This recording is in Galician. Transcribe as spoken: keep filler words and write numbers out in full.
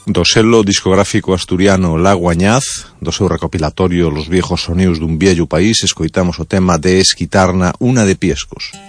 Do selo discográfico asturiano Lago Añaz, do seu recopilatorio Los viejos sonidos dun viello país, escoitamos o tema de Esquitarna, Una de Piescos.